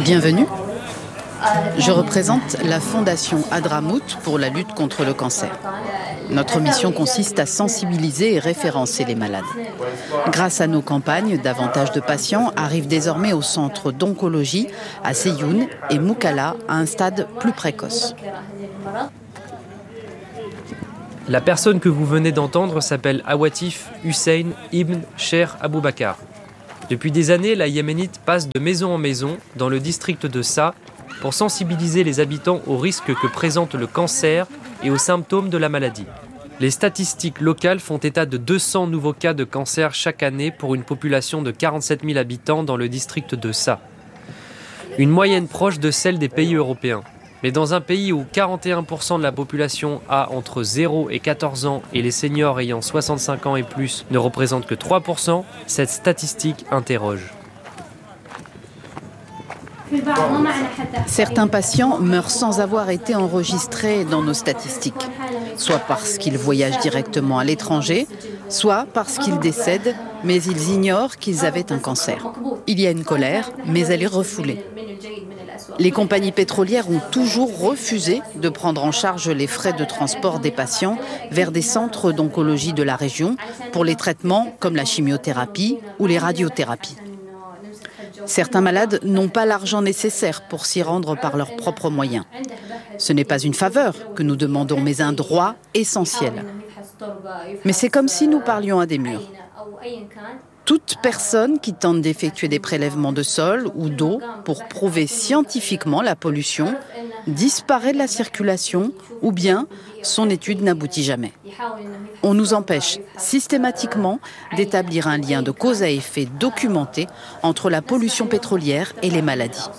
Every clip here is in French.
Bienvenue. Je représente la Fondation Hadramout pour la lutte contre le cancer. Notre mission consiste à sensibiliser et référencer les malades. Grâce à nos campagnes, davantage de patients arrivent désormais au centre d'oncologie à Séyoun et Moukalla à un stade plus précoce. La personne que vous venez d'entendre s'appelle Awatif Hussein Ibn Cher Aboubakar. Depuis des années, la Yéménite passe de maison en maison dans le district de Sa pour sensibiliser les habitants aux risques que présente le cancer et aux symptômes de la maladie. Les statistiques locales font état de 200 nouveaux cas de cancer chaque année pour une population de 47 000 habitants dans le district de Sa. Une moyenne proche de celle des pays européens. Mais dans un pays où 41% de la population a entre 0 et 14 ans et les seniors ayant 65 ans et plus ne représentent que 3%, cette statistique interroge. Certains patients meurent sans avoir été enregistrés dans nos statistiques, soit parce qu'ils voyagent directement à l'étranger, soit parce qu'ils décèdent, mais ils ignorent qu'ils avaient un cancer. Il y a une colère, mais elle est refoulée. Les compagnies pétrolières ont toujours refusé de prendre en charge les frais de transport des patients vers des centres d'oncologie de la région pour les traitements comme la chimiothérapie ou les radiothérapies. Certains malades n'ont pas l'argent nécessaire pour s'y rendre par leurs propres moyens. Ce n'est pas une faveur que nous demandons, mais un droit essentiel. Mais c'est comme si nous parlions à des murs. Toute personne qui tente d'effectuer des prélèvements de sol ou d'eau pour prouver scientifiquement la pollution disparaît de la circulation ou bien son étude n'aboutit jamais. On nous empêche systématiquement d'établir un lien de cause à effet documenté entre la pollution pétrolière et les maladies.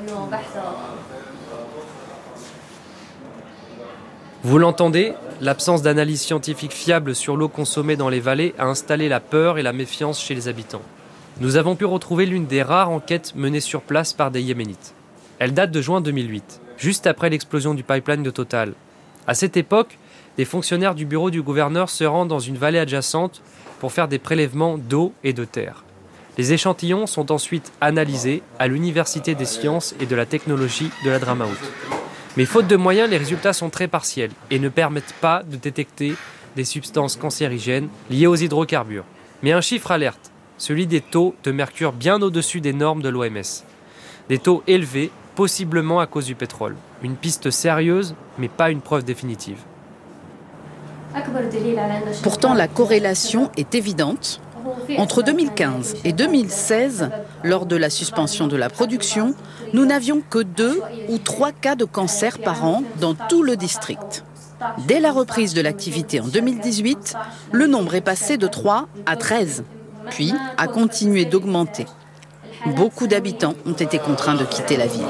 Vous l'entendez, l'absence d'analyse scientifique fiable sur l'eau consommée dans les vallées a installé la peur et la méfiance chez les habitants. Nous avons pu retrouver l'une des rares enquêtes menées sur place par des Yéménites. Elle date de juin 2008, juste après l'explosion du pipeline de Total. À cette époque, des fonctionnaires du bureau du gouverneur se rendent dans une vallée adjacente pour faire des prélèvements d'eau et de terre. Les échantillons sont ensuite analysés à l'Université des sciences et de la technologie de l'Hadramaout. Mais faute de moyens, les résultats sont très partiels et ne permettent pas de détecter des substances cancérigènes liées aux hydrocarbures. Mais un chiffre alerte, celui des taux de mercure bien au-dessus des normes de l'OMS. Des taux élevés, possiblement à cause du pétrole. Une piste sérieuse, mais pas une preuve définitive. Pourtant, la corrélation est évidente. Entre 2015 et 2016, lors de la suspension de la production, nous n'avions que 2 ou 3 cas de cancer par an dans tout le district. Dès la reprise de l'activité en 2018, le nombre est passé de 3 à 13, puis a continué d'augmenter. Beaucoup d'habitants ont été contraints de quitter la ville.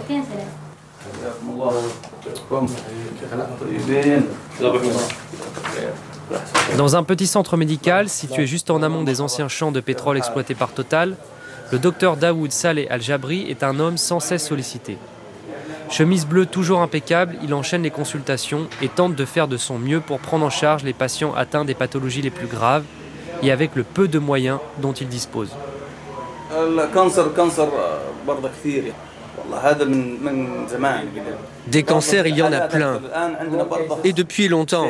Dans un petit centre médical, situé juste en amont des anciens champs de pétrole exploités par Total, le docteur Daoud Saleh Al-Jabri est un homme sans cesse sollicité. Chemise bleue toujours impeccable, il enchaîne les consultations et tente de faire de son mieux pour prendre en charge les patients atteints des pathologies les plus graves et avec le peu de moyens dont il dispose. Des cancers, il y en a plein. Et depuis longtemps.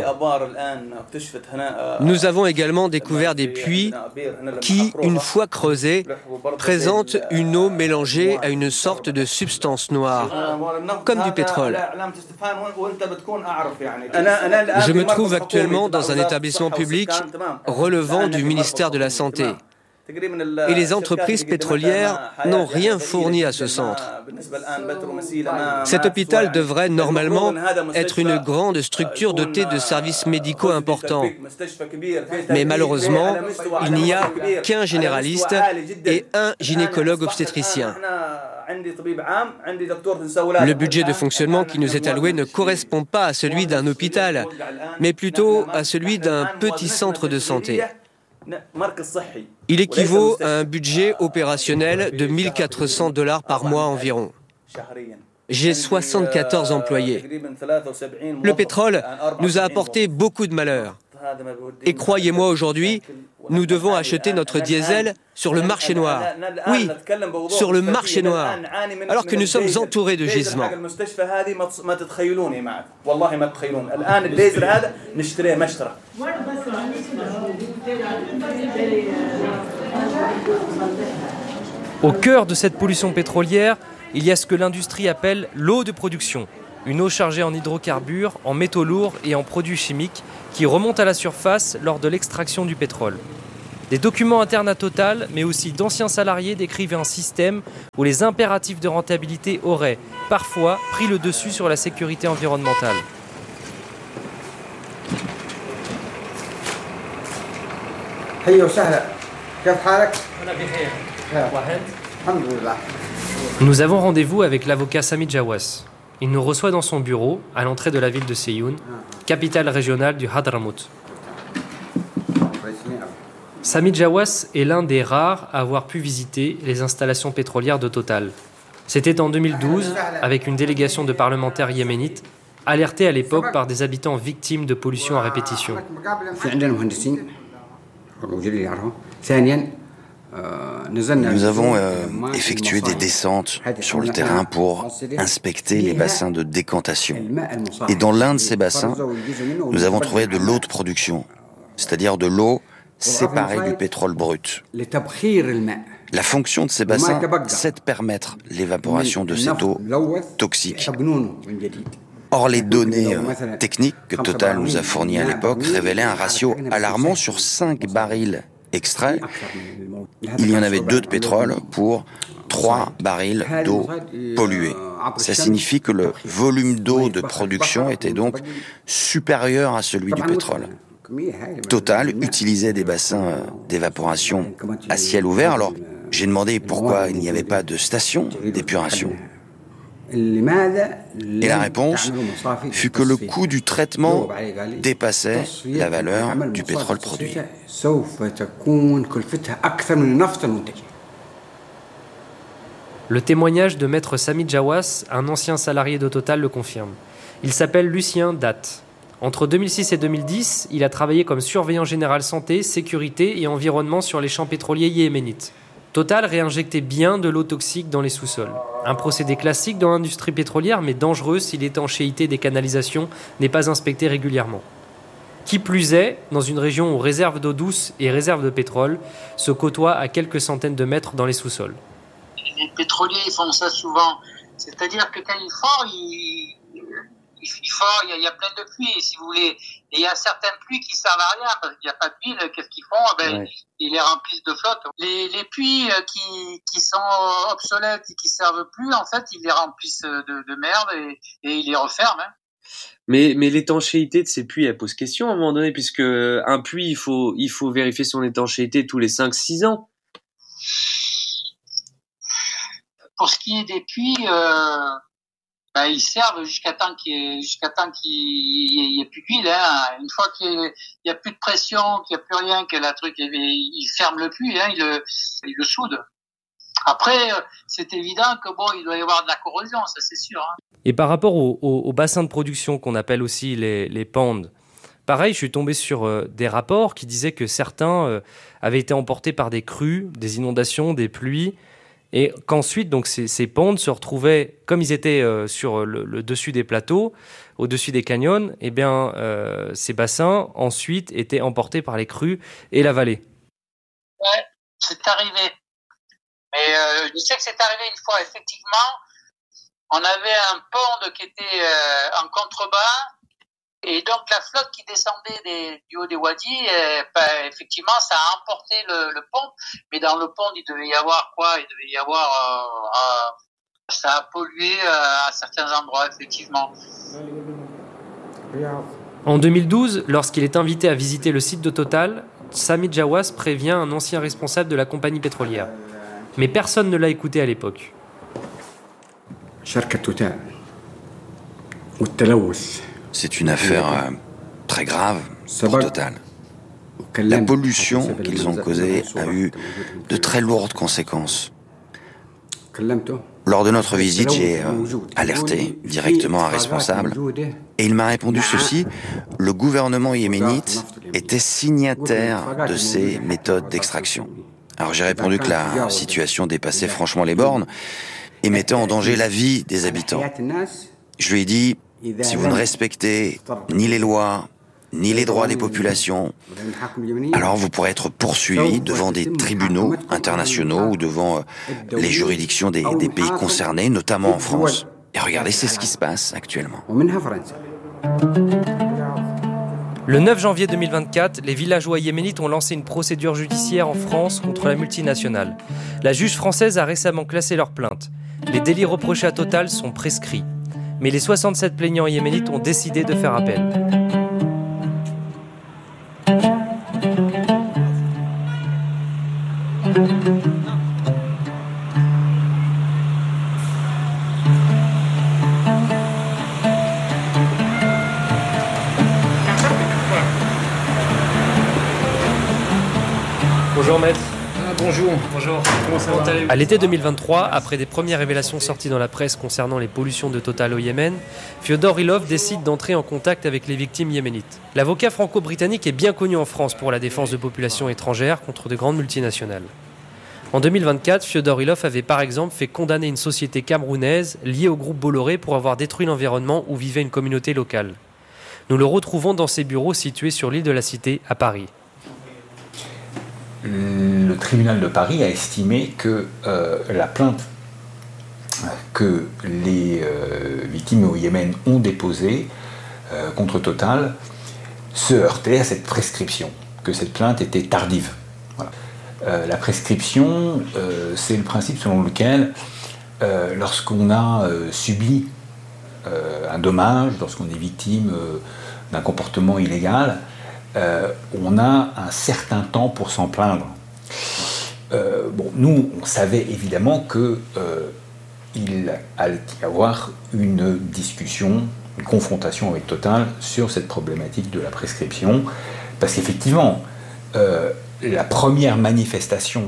Nous avons également découvert des puits qui, une fois creusés, présentent une eau mélangée à une sorte de substance noire, comme du pétrole. Je me trouve actuellement dans un établissement public relevant du ministère de la Santé. Et les entreprises pétrolières n'ont rien fourni à ce centre. Cet hôpital devrait normalement être une grande structure dotée de services médicaux importants. Mais malheureusement, il n'y a qu'un généraliste et un gynécologue obstétricien. Le budget de fonctionnement qui nous est alloué ne correspond pas à celui d'un hôpital, mais plutôt à celui d'un petit centre de santé. Il équivaut à un budget opérationnel de $1 400 par mois environ. J'ai 74 employés. Le pétrole nous a apporté beaucoup de malheur. Et croyez-moi aujourd'hui, Nous devons acheter notre diesel sur le marché noir. Oui, sur le marché noir, alors que nous sommes entourés de gisements. Au cœur de cette pollution pétrolière, il y a ce que l'industrie appelle l'eau de production. Une eau chargée en hydrocarbures, en métaux lourds et en produits chimiques qui remonte à la surface lors de l'extraction du pétrole. Des documents internes à Total, mais aussi d'anciens salariés décrivent un système où les impératifs de rentabilité auraient, parfois, pris le dessus sur la sécurité environnementale. Nous avons rendez-vous avec l'avocat Sami Jawas. Il nous reçoit dans son bureau, à l'entrée de la ville de Seyoun, capitale régionale du Hadramout. Sami Jawas est l'un des rares à avoir pu visiter les installations pétrolières de Total. C'était en 2012, avec une délégation de parlementaires yéménites, alertés à l'époque par des habitants victimes de pollution à répétition. Nous avons effectué des descentes sur le terrain pour inspecter les bassins de décantation. Et dans l'un de ces bassins, nous avons trouvé de l'eau de production, c'est-à-dire de l'eau séparée du pétrole brut. La fonction de ces bassins, c'est de permettre l'évaporation de cette eau toxique. Or, les données techniques que Total nous a fournies à l'époque révélaient un ratio alarmant sur 5 barils extraits. Il y en avait 2 de pétrole pour 3 barils d'eau polluée. Ça signifie que le volume d'eau de production était donc supérieur à celui du pétrole. Total utilisait des bassins d'évaporation à ciel ouvert. Alors, j'ai demandé pourquoi il n'y avait pas de station d'épuration. Et la réponse fut que le coût du traitement dépassait la valeur du pétrole produit. Le témoignage de maître Sami Jawas, un ancien salarié de Total, le confirme. Il s'appelle Lucien Dat. Entre 2006 et 2010, il a travaillé comme surveillant général santé, sécurité et environnement sur les champs pétroliers yéménites. Total réinjectait bien de l'eau toxique dans les sous-sols. Un procédé classique dans l'industrie pétrolière, mais dangereux si l'étanchéité des canalisations n'est pas inspectée régulièrement. Qui plus est, dans une région où réserves d'eau douce et réserves de pétrole se côtoient à quelques centaines de mètres dans les sous-sols. Les pétroliers font ça souvent. C'est-à-dire que quand il fort, il y a plein de pluies, si vous voulez. Et il y a certaines pluies qui servent à rien, parce qu'il n'y a pas d'huile. Qu'est-ce qu'ils font? Ils les remplissent de flotte. Les puits qui sont obsolètes et qui servent plus, en fait, ils les remplissent de merde et ils les referment. Hein. Mais l'étanchéité de ces puits, elle pose question à un moment donné, puisque un puits, il faut vérifier son étanchéité tous les 5-6 ans. Pour ce qui est des puits, ils servent jusqu'à temps qu'il y ait plus d'huile. Hein. Une fois qu'il y a plus de pression, qu'il y a plus rien, que la truc, il ferme le puits, hein, il le soude. Après, c'est évident que il doit y avoir de la corrosion, ça c'est sûr. Hein. Et par rapport au bassin de production qu'on appelle aussi les pandes, pareil, je suis tombé sur des rapports qui disaient que certains avaient été emportés par des crues, des inondations, des pluies, et qu'ensuite, donc, ces pandes se retrouvaient, comme ils étaient sur le dessus des plateaux, au-dessus des canyons, eh bien, ces bassins, ensuite, étaient emportés par les crues et la vallée. Ouais, c'est arrivé. Mais je sais que c'est arrivé une fois, effectivement. On avait un pont qui était en contrebas, et donc la flotte qui descendait du haut des wadis, effectivement, ça a emporté le pont. Mais dans le pont, il devait y avoir quoi? Il devait y avoir... ça a pollué à certains endroits, effectivement. En 2012, lorsqu'il est invité à visiter le site de Total, Sami Jawas prévient un ancien responsable de la compagnie pétrolière. Mais personne ne l'a écouté à l'époque. C'est une affaire très grave pour Total. La pollution qu'ils ont causée a eu de très lourdes conséquences. Lors de notre visite, j'ai alerté directement un responsable Et il m'a répondu ceci: le gouvernement yéménite était signataire de ces méthodes d'extraction. Alors j'ai répondu que la situation dépassait franchement les bornes et mettait en danger la vie des habitants. Je lui ai dit: si vous ne respectez ni les lois, ni les droits des populations, alors vous pourrez être poursuivi devant des tribunaux internationaux ou devant les juridictions des pays concernés, notamment en France. Et regardez, c'est ce qui se passe actuellement. Le 9 janvier 2024, les villageois yéménites ont lancé une procédure judiciaire en France contre la multinationale. La juge française a récemment classé leur plainte. Les délits reprochés à Total sont prescrits. Mais les 67 plaignants yéménites ont décidé de faire appel. Bonjour maître. Bonjour. Bonjour. Comment ça va ? À l'été 2023, après des premières révélations sorties dans la presse concernant les pollutions de Total au Yémen, Fyodor Ilov décide d'entrer en contact avec les victimes yéménites. L'avocat franco-britannique est bien connu en France pour la défense de populations étrangères contre de grandes multinationales. En 2024, Fyodor Ilov avait par exemple fait condamner une société camerounaise liée au groupe Bolloré pour avoir détruit l'environnement où vivait une communauté locale. Nous le retrouvons dans ses bureaux situés sur l'île de la Cité, à Paris. Le tribunal de Paris a estimé que la plainte que les victimes au Yémen ont déposée contre Total se heurtait à cette prescription, que cette plainte était tardive. Voilà. La prescription, c'est le principe selon lequel lorsqu'on a subi un dommage, lorsqu'on est victime d'un comportement illégal, on a un certain temps pour s'en plaindre. Nous, on savait évidemment qu'il allait y avoir une discussion, une confrontation avec Total sur cette problématique de la prescription, parce qu'effectivement, la première manifestation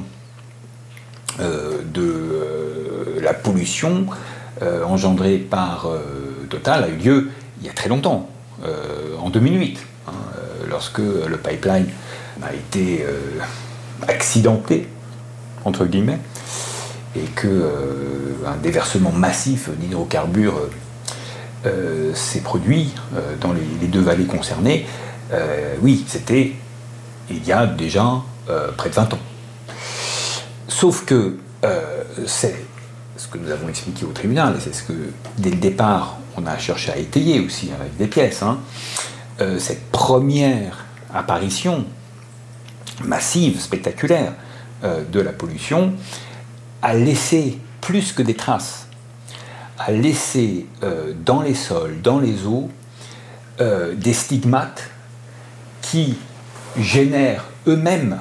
de la pollution engendrée par Total a eu lieu il y a très longtemps, en 2008. Lorsque le pipeline a été accidenté, entre guillemets, et qu'un déversement massif d'hydrocarbures s'est produit dans les deux vallées concernées, oui, c'était il y a déjà près de 20 ans. Sauf que c'est ce que nous avons expliqué au tribunal, et c'est ce que, dès le départ, on a cherché à étayer aussi avec des pièces, cette première apparition massive, spectaculaire de la pollution a laissé plus que des traces, a laissé dans les sols, dans les eaux, des stigmates qui génèrent eux-mêmes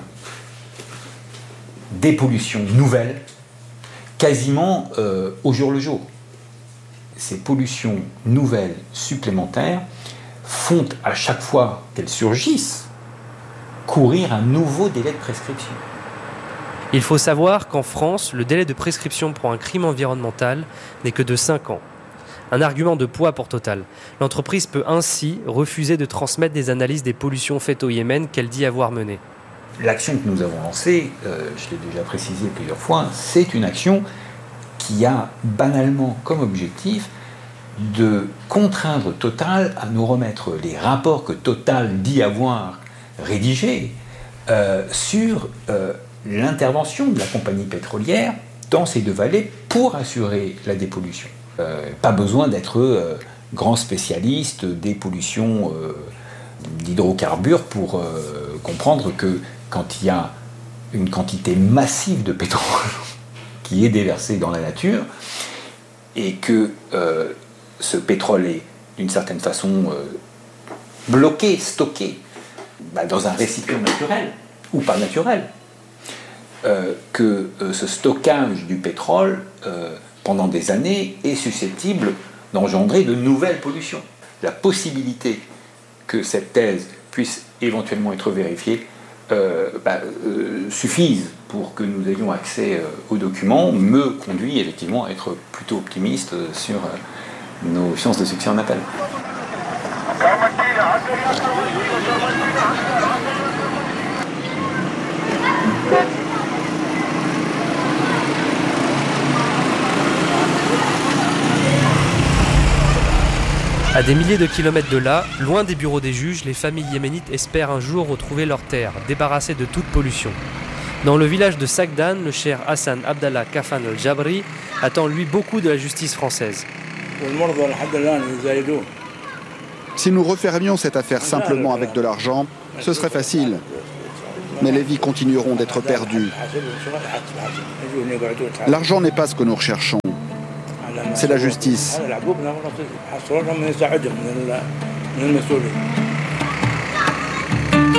des pollutions nouvelles, quasiment au jour le jour. Ces pollutions nouvelles supplémentaires font à chaque fois qu'elles surgissent courir un nouveau délai de prescription. Il faut savoir qu'en France, le délai de prescription pour un crime environnemental n'est que de 5 ans. Un argument de poids pour Total. L'entreprise peut ainsi refuser de transmettre des analyses des pollutions faites au Yémen qu'elle dit avoir menées. L'action que nous avons lancée, je l'ai déjà précisé plusieurs fois, c'est une action qui a banalement comme objectif de contraindre Total à nous remettre les rapports que Total dit avoir rédigés sur l'intervention de la compagnie pétrolière dans ces deux vallées pour assurer la dépollution. Pas besoin d'être grand spécialiste des pollutions d'hydrocarbures pour comprendre que quand il y a une quantité massive de pétrole qui est déversée dans la nature et que ce pétrole est d'une certaine façon bloqué, stocké dans un récipient naturel ou pas naturel, que ce stockage du pétrole pendant des années est susceptible d'engendrer de nouvelles pollutions. La possibilité que cette thèse puisse éventuellement être vérifiée suffisent pour que nous ayons accès aux documents, me conduit effectivement à être plutôt optimiste sur nos chances de succès en appel. À des milliers de kilomètres de là, loin des bureaux des juges, les familles yéménites espèrent un jour retrouver leurs terres, débarrassées de toute pollution. Dans le village de Sagdan, le cheikh Hassan Abdallah Kafan al-Jabri attend lui beaucoup de la justice française. Si nous refermions cette affaire simplement avec de l'argent, ce serait facile. Mais les vies continueront d'être perdues. L'argent n'est pas ce que nous recherchons. C'est la justice.